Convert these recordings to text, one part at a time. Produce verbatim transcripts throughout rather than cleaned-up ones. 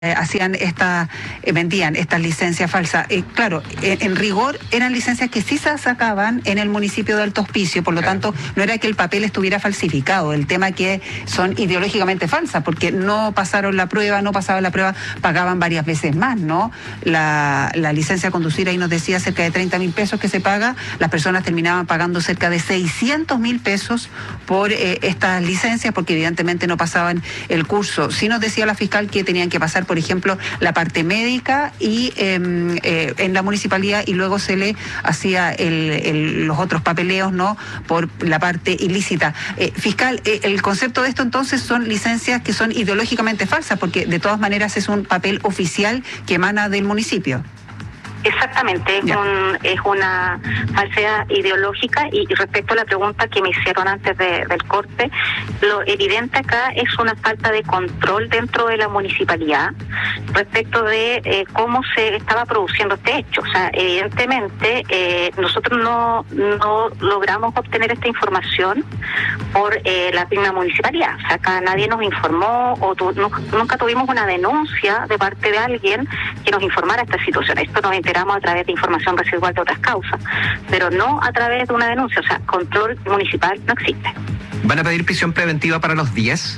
Eh, hacían esta, eh, vendían estas licencias falsas. Eh, claro, eh, en rigor eran licencias que sí se sacaban en el municipio de Alto Hospicio, por lo Claro. tanto no era que el papel estuviera falsificado, el tema que son ideológicamente falsas, porque no pasaron la prueba, no pasaban la prueba, pagaban varias veces más, ¿no? La, la licencia a conducir ahí nos decía cerca de treinta mil pesos que se paga, las personas terminaban pagando cerca de seiscientos mil pesos por eh, estas licencias, porque evidentemente no pasaban el curso. Sí nos decía la fiscal que tenían que pasar, por ejemplo, la parte médica y eh, eh, en la municipalidad, y luego se le hacía el, el, los otros papeleos, ¿no?, por la parte ilícita. Eh, fiscal, eh, el concepto de esto entonces son licencias que son ideológicamente falsas, porque de todas maneras es un papel oficial que emana del municipio. Exactamente, es, un, es una falsedad ideológica. Y respecto a la pregunta que me hicieron antes de, del corte, lo evidente acá es una falta de control dentro de la municipalidad respecto de eh, cómo se estaba produciendo este hecho. O sea, evidentemente eh, nosotros no, no logramos obtener esta información por eh, la misma municipalidad. O sea, acá nadie nos informó o tu, no, nunca tuvimos una denuncia de parte de alguien que nos informara esta situación. Esto nos enteramos a través de información residual de otras causas, pero no a través de una denuncia. O sea, control municipal no existe. ¿Van a pedir prisión preventiva para los diez?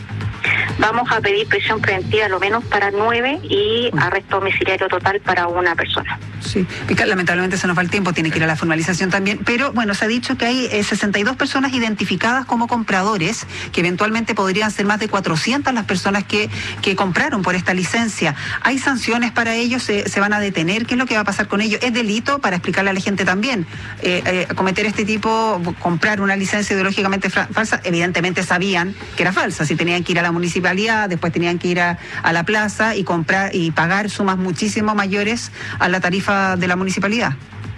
Vamos a pedir prisión preventiva a lo menos para nueve y arresto domiciliario total para una persona. Sí, lamentablemente se nos va el tiempo, tiene que ir a la formalización también, pero bueno, se ha dicho que hay eh, sesenta y dos personas identificadas como compradores, que eventualmente podrían ser más de cuatrocientas las personas que, que compraron por esta licencia. ¿Hay sanciones para ellos? ¿Se, se van a detener? ¿Qué es lo que va a pasar con ellos? ¿Es delito, para explicarle a la gente también, eh, eh, cometer este tipo, comprar una licencia ideológicamente falsa? Evidentemente sabían que era falsa, si tenían que ir a la municipalidad, después tenían que ir a, a la plaza y comprar y pagar sumas muchísimo mayores a la tarifa de la municipalidad.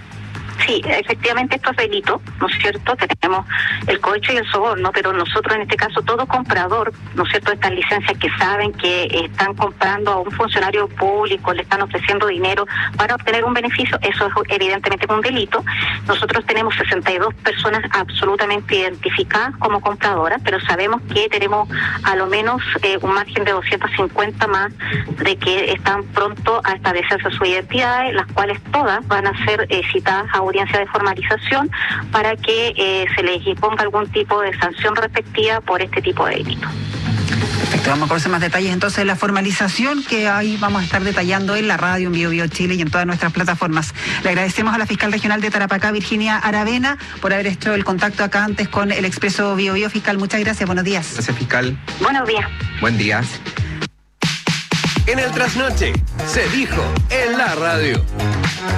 Sí, efectivamente esto es delito, ¿no es cierto? Tenemos el cohecho y el soborno, pero nosotros en este caso, todo comprador, ¿no es cierto?, estas licencias que saben que están comprando a un funcionario público, le están ofreciendo dinero para obtener un beneficio, eso es evidentemente un delito. Nosotros tenemos sesenta y dos personas absolutamente identificadas como compradoras, pero sabemos que tenemos a lo menos eh, un margen de doscientas cincuenta más de que están pronto a establecerse sus identidades, las cuales todas van a ser eh, citadas a audiencia de formalización para que eh, se les imponga algún tipo de sanción respectiva por este tipo de delito. Perfecto, vamos a conocer más detalles entonces de la formalización, que ahí vamos a estar detallando en la radio, en Bio Bio Chile y en todas nuestras plataformas. Le agradecemos a la fiscal regional de Tarapacá, Virginia Aravena, por haber hecho el contacto acá antes con el Expreso Bio Bio. Fiscal, muchas gracias, buenos días. Gracias, fiscal. Buenos días. Buen día. En el trasnoche se dijo en la radio.